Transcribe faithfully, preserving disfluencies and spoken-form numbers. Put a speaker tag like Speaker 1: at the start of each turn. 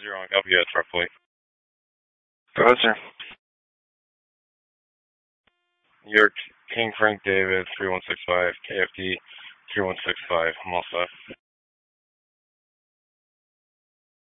Speaker 1: zero on copy, yes, roughly.
Speaker 2: Go ahead, sir.
Speaker 1: New York, King Frank David, three one six five, K F D, three one six five. I'm all set.